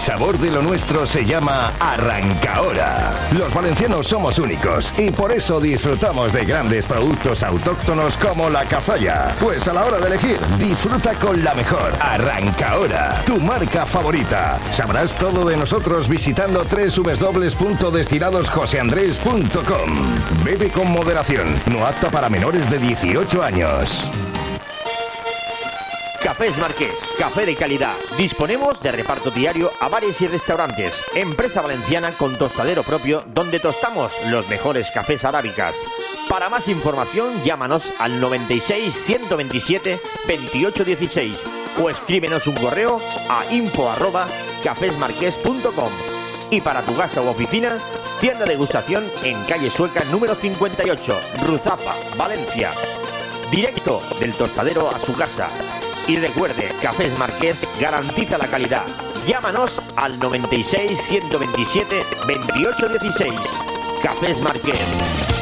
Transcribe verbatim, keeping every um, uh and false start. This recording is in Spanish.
sabor de lo nuestro se llama Arrancahora. Los valencianos somos únicos y por eso disfrutamos de grandes productos autóctonos como la cazalla. Pues a la hora de elegir, disfruta con la mejor. Arrancahora, tu marca favorita. Sabrás todo de nosotros visitando doble u doble u doble u punto destilados josé andrés punto com. Bebe con moderación, no apta para menores de dieciocho años. Cafés Marqués, café de calidad. Disponemos de reparto diario a bares y restaurantes. Empresa valenciana con tostadero propio donde tostamos los mejores cafés arábicas. Para más información, llámanos al noventa y seis, ciento veintisiete, veintiocho dieciséis o escríbenos un correo a info arroba cafésmarqués punto com. Y para tu casa u oficina, tienda de degustación en calle Sueca número cincuenta y ocho, Ruzafa, Valencia. Directo del tostadero a su casa. Y recuerde, Cafés Marqués garantiza la calidad. Llámanos al noventa y seis, ciento veintisiete, veintiocho dieciséis. Cafés Marqués.